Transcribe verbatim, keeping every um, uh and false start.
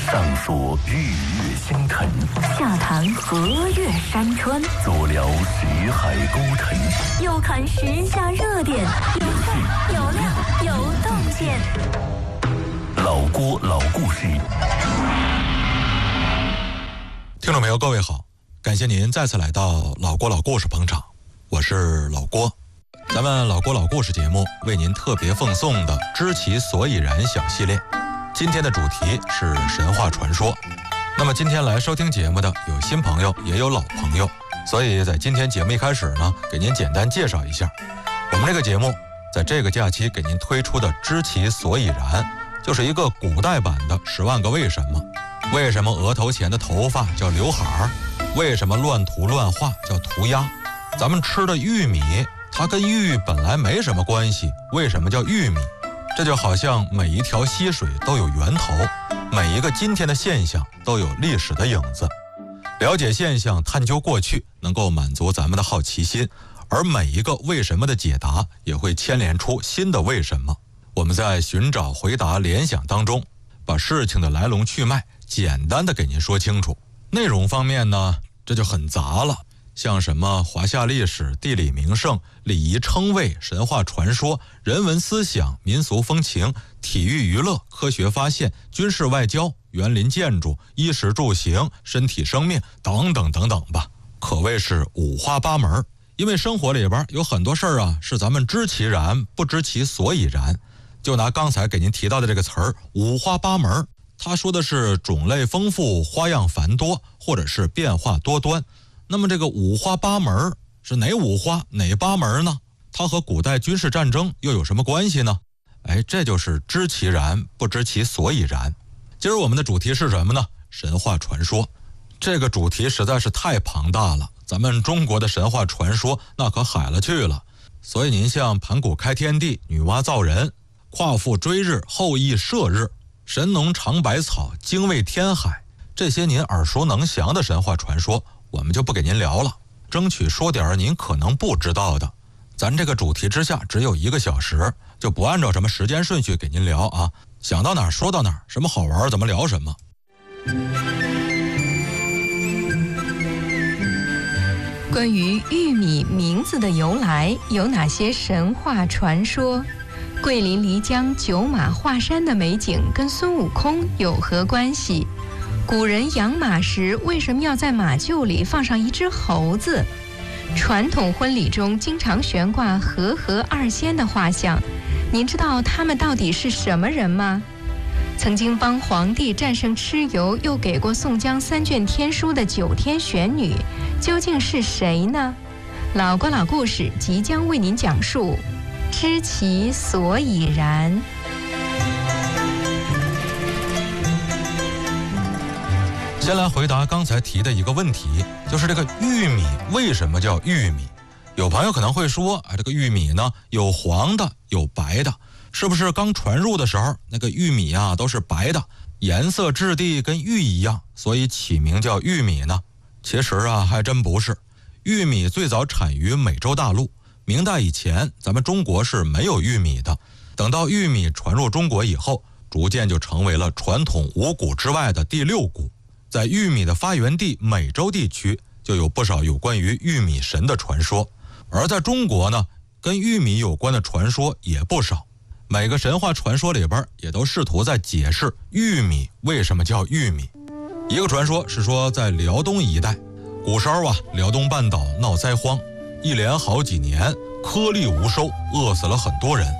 上溯日月星辰， 下谈河岳山川， 左聊识海沟腾， 右看时下热点，有趣有料有洞见。 老郭老故事。 听众朋友各位好，感谢您再次来到老郭老故事捧场，我是老郭。咱们老郭老故事节目为您特别奉送的知其所以然小系列，今天的主题是神话传说。那么今天来收听节目的有新朋友也有老朋友，所以在今天节目一开始呢，给您简单介绍一下我们这个节目在这个假期给您推出的知其所以然，就是一个古代版的十万个为什么。为什么额头前的头发叫刘海儿？为什么乱涂乱画叫涂鸦？咱们吃的玉米它跟玉本来没什么关系，为什么叫玉米？这就好像每一条溪水都有源头，每一个今天的现象都有历史的影子。了解现象，探究过去，能够满足咱们的好奇心，而每一个为什么的解答也会牵连出新的为什么。我们在寻找、回答、联想当中，把事情的来龙去脉简单的给您说清楚。内容方面呢，这就很杂了，像什么华夏历史、地理名胜、礼仪称谓、神话传说、人文思想、民俗风情、体育娱乐、科学发现、军事外交、园林建筑、衣食住行、身体生命等等等等吧，可谓是五花八门。因为生活里边有很多事儿啊，是咱们知其然不知其所以然。就拿刚才给您提到的这个词儿五花八门，他说的是种类丰富、花样繁多，或者是变化多端。那么这个五花八门是哪五花哪八门呢？它和古代军事战争又有什么关系呢？哎，这就是知其然不知其所以然。今儿我们的主题是什么呢？神话传说。这个主题实在是太庞大了，咱们中国的神话传说那可海了去了。所以您像盘古开天地、女娲造人、夸父追日、后羿射日、神农尝百草、精卫填海，这些您耳熟能详的神话传说我们就不给您聊了，争取说点您可能不知道的。咱这个主题之下只有一个小时，就不按照什么时间顺序给您聊啊，想到哪儿说到哪儿，什么好玩怎么聊什么。 关于玉米名字的由来，有哪些神话传说？桂林漓江九马华山的美景跟孙悟空有何关系？古人养马时为什么要在马厩里放上一只猴子？传统婚礼中经常悬挂和合二仙的画像，您知道他们到底是什么人吗？曾经帮皇帝战胜蚩尤，又给过宋江三卷天书的九天玄女，究竟是谁呢？老郭老故事即将为您讲述，知其所以然。 先来回答刚才提的一个问题，就是这个玉米为什么叫玉米？有朋友可能会说，啊，这个玉米呢，有黄的，有白的，是不是刚传入的时候，那个玉米啊都是白的，颜色质地跟玉一样，所以起名叫玉米呢？其实啊，还真不是。玉米最早产于美洲大陆，明代以前，咱们中国是没有玉米的。等到玉米传入中国以后，逐渐就成为了传统五谷之外的第六谷。在玉米的发源地美洲地区，就有不少有关于玉米神的传说。而在中国呢，跟玉米有关的传说也不少。每个神话传说里边也都试图在解释玉米为什么叫玉米。一个传说是说，在辽东一带，古时候啊，辽东半岛闹灾荒，一连好几年颗粒无收，饿死了很多人。